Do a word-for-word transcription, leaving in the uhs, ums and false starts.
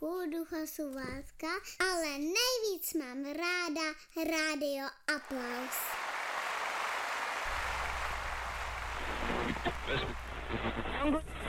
roku Ducha Vácka, ale nejvíc mám ráda Rádio Aplaus.